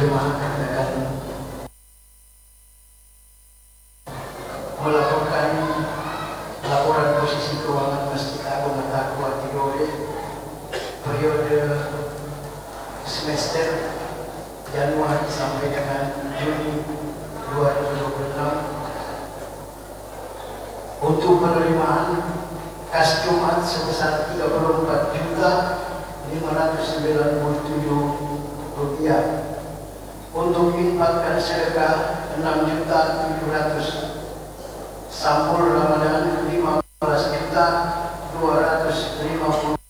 jemaat akan melakukan laporan posisi keuangan Masjid Agung At-Taqwa Tidore periode semester Januari sampai dengan Juni 2026 untuk penerimaan kas Jumat sebesar Rp34.597, untuk infak dan sedekah Rp6.700.000, sampul Ramadan Rp15.250.000,